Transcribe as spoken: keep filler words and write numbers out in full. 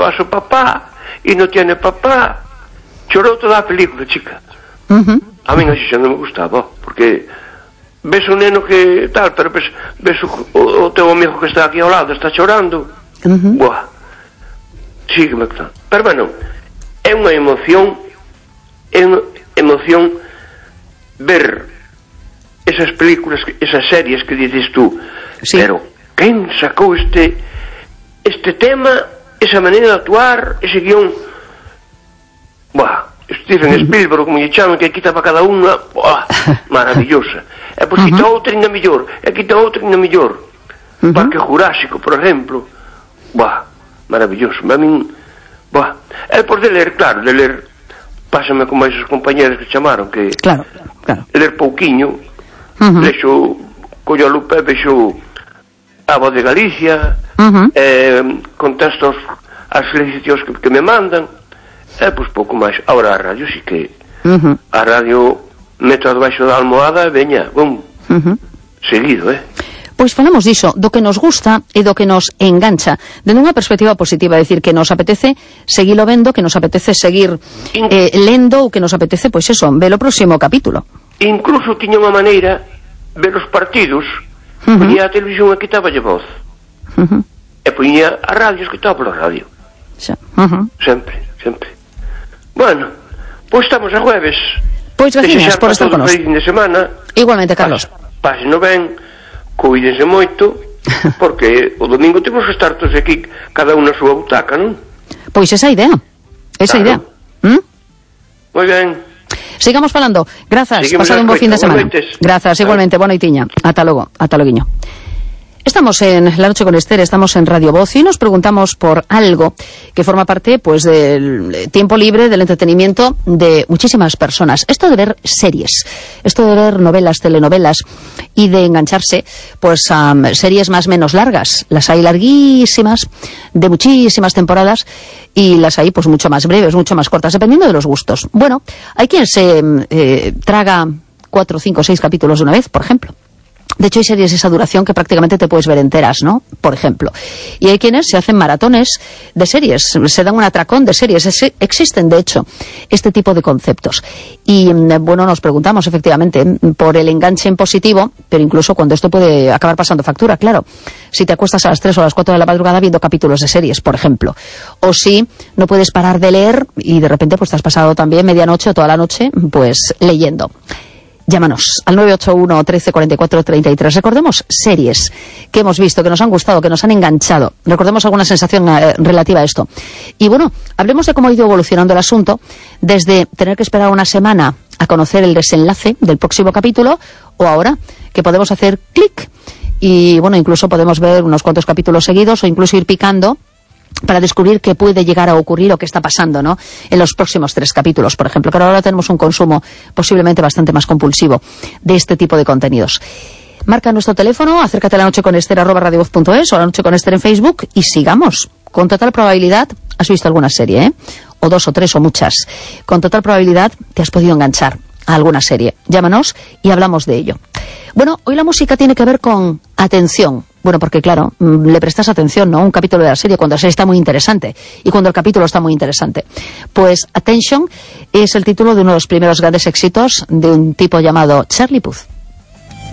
a su papá y no tiene papá. Choró toda la película, chica. Uh-huh. A mí no, si no me gustaba, porque ves un neno que tal, pero ves, ves o, o teu amigo que está aquí ao lado, está chorando. Uh-huh. Buah, sígueme. Pero bueno, é unha emoción, é unha emoción ver esas películas, esas series que dices tú. Sí. Pero quen sacou este este tema, esa maneira de actuar, ese guión? Buah, Steven Spielberg, como lle chaman, que quita para cada unha, buah, maravillosa. E pois quita outra ainda mellor, e quita outra ainda mellor. Uh-huh. Parque Jurásico, por exemplo. Buah, maravilloso. A min, buah. E por de ler, claro, de ler, pásame como esos compañeros que chamaron, que claro, claro. ler pouquiño, uh-huh. lexo, collo a lupa, vexo a Voz de Galicia, uh-huh. eh, contesto as solicitacións que, que me mandan, e pois pouco máis. Ahora a radio sí que uh-huh. a radio meto debaixo da almohada e veña, bum, uh-huh. seguido, eh. Pois falamos diso, do que nos gusta e do que nos engancha, dende unha perspectiva positiva, é dicir, que nos apetece seguilo vendo, que nos apetece seguir eh, lendo, ou que nos apetece, pois eso, ver o próximo capítulo. Incluso tiña unha maneira ver os partidos, uh-huh. poñía a televisión e quitaba lle voz, uh-huh. e poñía a radio e quitaba pola radio. Xa. Uh-huh. Sempre, sempre. Bueno, pois estamos a jueves. Pois gracias por estar con nos. Fin de semana. Igualmente, Carlos. Pásenlo ben, cuídense moito, porque o domingo temos que estar todos aquí, cada unha a súa butaca, non? Pois esa idea, esa claro. idea. ¿Mm? Moi ben. Sigamos falando. Grazas, pasado un bo fin de semana. Grazas, igualmente, boa noitiña. Ata logo, ata loguiño. Estamos en La Noche con Esther, estamos en Radio Voz y nos preguntamos por algo que forma parte pues del tiempo libre, del entretenimiento de muchísimas personas. Esto de ver series, esto de ver novelas, telenovelas y de engancharse pues a series más o menos largas. Las hay larguísimas, de muchísimas temporadas, y las hay pues mucho más breves, mucho más cortas, dependiendo de los gustos. Bueno, hay quien se eh, traga cuatro, cinco, seis capítulos de una vez, por ejemplo. De hecho, hay series de esa duración que prácticamente te puedes ver enteras, ¿no? Por ejemplo. Y hay quienes se hacen maratones de series, se dan un atracón de series. Es, existen, de hecho, este tipo de conceptos. Y, bueno, nos preguntamos, efectivamente, por el enganche en positivo, pero incluso cuando esto puede acabar pasando factura, claro. Si te acuestas a las tres o a las cuatro de la madrugada viendo capítulos de series, por ejemplo. O si no puedes parar de leer y de repente pues te has pasado también medianoche o toda la noche, pues, leyendo. Llámanos al nueve ocho uno, trece, cuarenta y cuatro, treinta y tres. Recordemos series que hemos visto, que nos han gustado, que nos han enganchado. Recordemos alguna sensación eh, relativa a esto. Y bueno, hablemos de cómo ha ido evolucionando el asunto desde tener que esperar una semana a conocer el desenlace del próximo capítulo, o ahora que podemos hacer clic y bueno, incluso podemos ver unos cuantos capítulos seguidos o incluso ir picando para descubrir qué puede llegar a ocurrir o qué está pasando, ¿no?, en los próximos tres capítulos, por ejemplo. Pero ahora tenemos un consumo posiblemente bastante más compulsivo de este tipo de contenidos. Marca nuestro teléfono, acércate a La Noche con Esther arroba radiovoz punto es o La Noche con Esther en Facebook y sigamos. Con total probabilidad has visto alguna serie, ¿eh? O dos o tres o muchas. Con total probabilidad te has podido enganchar a alguna serie. Llámanos y hablamos de ello. Bueno, hoy la música tiene que ver con atención. Bueno, porque claro, le prestas atención, ¿no?, a un capítulo de la serie cuando la serie está muy interesante y cuando el capítulo está muy interesante. Pues Attention es el título de uno de los primeros grandes éxitos de un tipo llamado Charlie Puth.